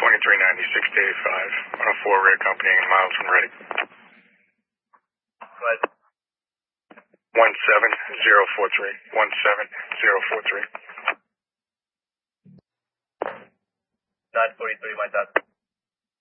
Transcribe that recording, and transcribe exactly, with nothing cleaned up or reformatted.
twenty-three ninety-six to eighty-five, one oh four rear accompanying miles from ready. Go ahead. one seven zero four three, one seven zero four three. nine forty-three, my dad.